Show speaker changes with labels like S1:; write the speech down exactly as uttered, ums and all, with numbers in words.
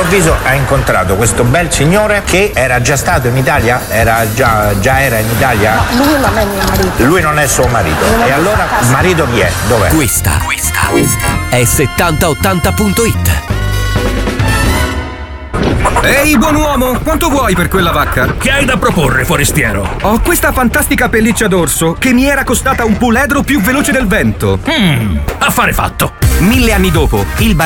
S1: all'improvviso ha incontrato questo bel signore che era già stato in Italia? Era già, già era in Italia?
S2: No, lui non è mio marito.
S1: Lui non è suo marito. E allora il marito chi è? Dov'è?
S3: Questa, questa è settanta ottanta punto it.
S4: Ehi, buon uomo, quanto vuoi per quella vacca?
S5: Che hai da proporre, forestiero?
S4: Ho questa fantastica pelliccia d'orso che mi era costata un puledro più veloce del vento.
S5: Mmm, affare fatto.
S4: Mille anni dopo, il